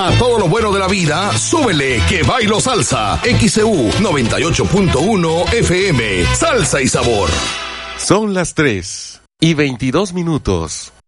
A todo lo bueno de la vida, súbele que bailo salsa. XEU 98.1 FM. Salsa y sabor. Son las 3:22.